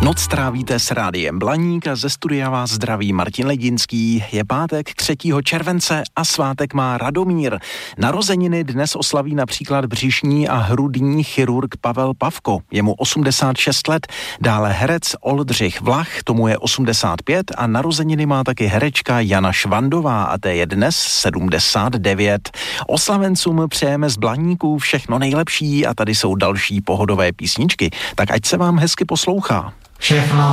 Noc trávíte s Rádiem Blaník a ze studia vás zdraví Martin Ledinský. Je pátek 3. července a svátek má Radomír. Narozeniny dnes oslaví například břišní a hrudní chirurg Pavel Pavko. Je mu 86 let. Dále herec Oldřich Vlach, tomu je 85 a narozeniny má taky herečka Jana Švandová a té je dnes 79. Oslavencům přejeme z Blaníků všechno nejlepší a tady jsou další pohodové písničky. Tak ať se vám hezky poslouchá. Všechno